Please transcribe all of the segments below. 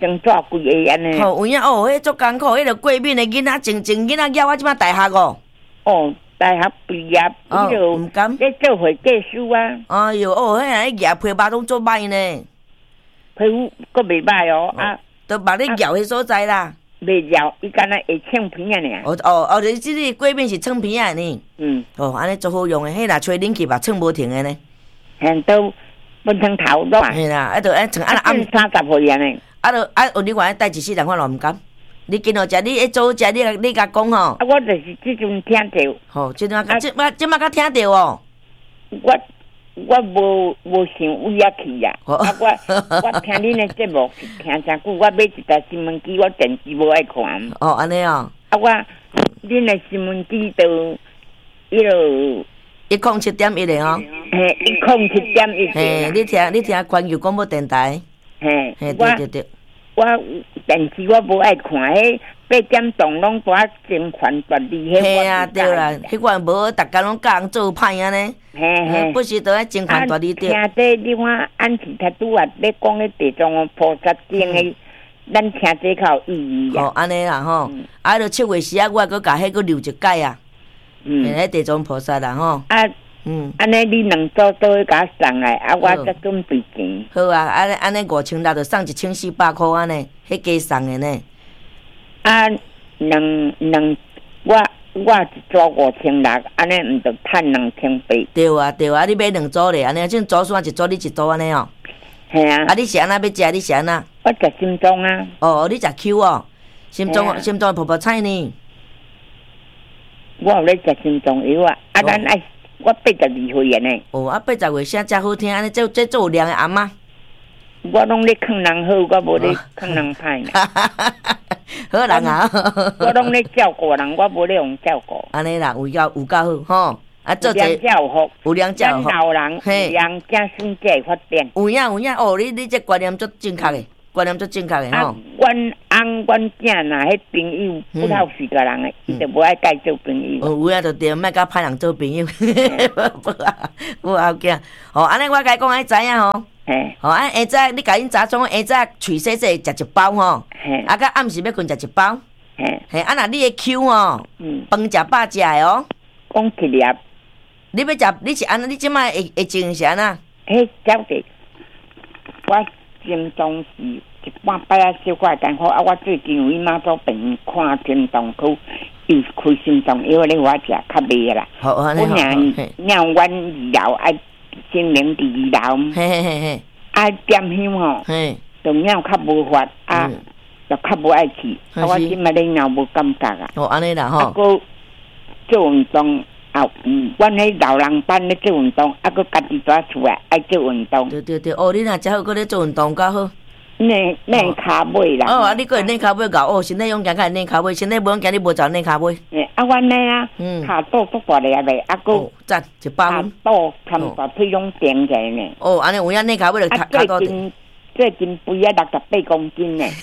整抓规个安尼。 有影哦，迄足艰苦，迄个过敏的囡仔，静囡仔囝，我即摆大学哦。 哦，大学毕业，伊就毋甘。 在做会计师啊。 哎哟，哦，迄牙皮肉拢做歹呢。 皮肤阁袂歹哦，啊， 都把你咬迄所在啦。 袂咬，伊敢若会呛鼻啊尔。 你即个过敏是蹭鼻啊呢？安尼足好用诶，迄若吹冷气嘛，蹭无停诶呢。 都分成头咯。 嘿啦，就蹭暗30岁安尼。 有你话带一世人我拢毋甘。你今号食，你一早食，你甲讲吼。 我就是即阵听着。 即摆甲听着哦。 我无想为遐去呀。我听恁的节目是听真久，我买一台新闻机，我电视无爱看。 安尼哦。 恁的新闻机就迄落 107.1的哦。 嘿，107.1。 嘿，你听环球广播电台。 嘿， 对。 我电视我无爱看，迄8点钟拢多真传传哩。 嘿啊，对啦，迄款无逐工拢教人做歹安尼。 嘿， 不时都爱真传大哩对。 听这你看，安琪他拄啊咧讲迄地藏菩萨经诶，咱听这较有意义啊。 安尼啦吼，就7月时啊，我阁甲迄个留一解啊。迄地藏菩萨啦吼。安尼你两组都会甲送来，我才准备钱。 好啊，安尼5600就送1400块安尼，迄加送的呢。我一组5600，安尼毋着趁2800。对啊，你买2组咧，安尼种组算一组，你一组安尼哦。嘿啊。你是安那要食？你是安那？ 我食心脏啊。 你食 Q 哦？心脏泡泡菜呢？ 我有咧食心脏药啊，咱爱。我82岁呢。 80岁声真好听，安尼这做有量的阿嬷。 我拢咧劝人好，我无咧劝人歹。 好人啊！ 我拢咧照顾人，我无咧用照顾。 安尼啦，有够好吼。做者有良教福。 老人有良才孙才会发展。 有影你这观念足正确的，吼。 阮翁阮囝若迄朋友不透时个人诶，伊就无爱甲伊做朋友。 有影就对，莫甲歹人做朋友。无要紧。安尼我甲你讲，爱知影吼。下早你甲因早总下早喙洗洗食一包吼。甲暗时要困食一包。若你的 Q 吼，饭食饱食的哦。 讲一粒。 你要食，你是安尼？你即摆会情是安那？ 晓得。我心脏是一半摆啊小可艰苦，我最近有伊妈做病看心脏科，又开心脏药咧，我食较袂啦。 我让阮2楼爱心灵2楼，点香吼，就让较无法就较无爱去。我即摆咧让无感觉啊。 安尼啦吼。 个做运动。阮迄老人班咧做运动，佮家己住厝诶爱做运动。 对，你若遮好，佮咧做运动较好。 练骹尾啦。 你佮会练骹尾搞身体勇敢，较会练骹尾，身体无勇敢，你无走练骹尾。 阮咧骹肚足大咧咧， 赞1包。骹肚差不多腿拢平起来呢。 安尼有影练骹尾就骹肚。 最近肥啊68公斤呢。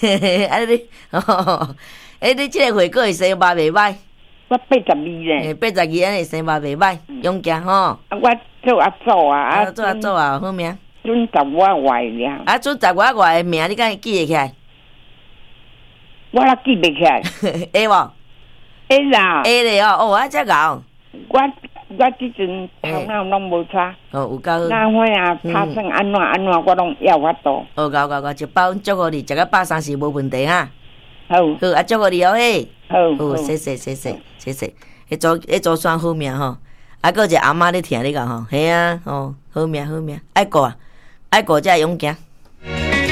你即个回顾会生肉袂歹。 我82咧 ，82安尼生肉袂歹，勇敢吼。 我做啊， 好名。 准10外外了。 准10外的名，你敢会记会起来？ 我也记袂起来。 会无？ 会啦。 会咧哦，遮牛。 我即阵头脑拢无差。 有够。 那会啊，拍算安怎，我拢要法度。 够，一包祝福你，食到130无问题哈。 好， 祝福你哦嘿。 好， 谢谢。迄组算好命吼，个一个阿嬷咧听你讲吼，嘿啊，好命，爱顾才会勇行。